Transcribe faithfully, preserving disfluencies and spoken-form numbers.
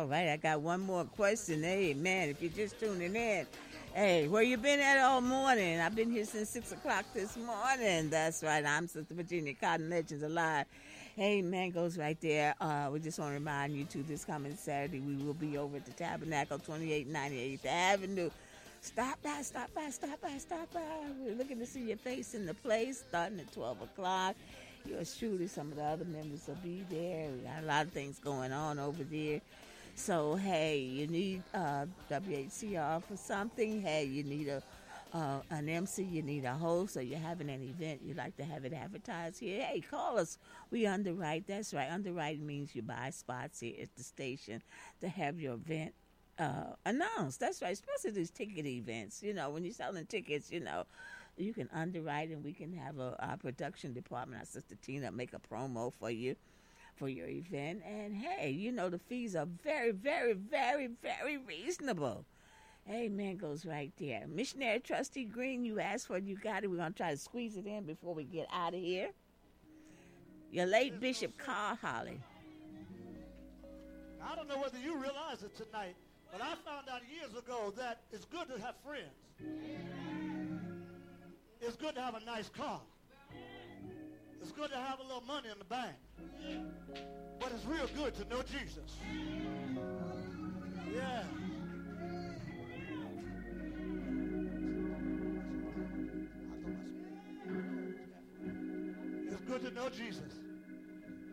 All right, I got one more question. Hey, man, if you're just tuning in, hey, where you been at all morning? I've been here since six o'clock this morning. That's right. I'm Sister Virginia Cotton Legends Alive. Hey, man, goes right there. Uh, we just want to remind you, too, this coming Saturday, we will be over at the Tabernacle, twenty-eight ninety-eighth Avenue. Stop by, stop by, stop by, stop by. We're looking to see your face in the place, starting at twelve o'clock. Yours truly, some of the other members will be there. We got a lot of things going on over there. So, hey, you need uh, W H C R for something. Hey, you need a uh, an M C, you need a host, or you're having an event, you'd like to have it advertised here. Hey, call us. We underwrite. That's right. Underwriting means you buy spots here at the station to have your event uh, announced. That's right. Especially these ticket events. You know, when you're selling tickets, you know, you can underwrite and we can have a, our production department, our sister Tina, make a promo for you for your event. And hey, you know, the fees are very, very, very, very reasonable. Amen goes right there. Missionary Trustee Green, you asked for it, you got it. We're going to try to squeeze it in before we get out of here. Your late Bishop Carl Holly. I don't know whether you realize it tonight, but I found out years ago that it's good to have friends. It's good to have a nice car. It's good to have a little money in the bank. But it's real good to know Jesus. Yeah. It's good to know Jesus.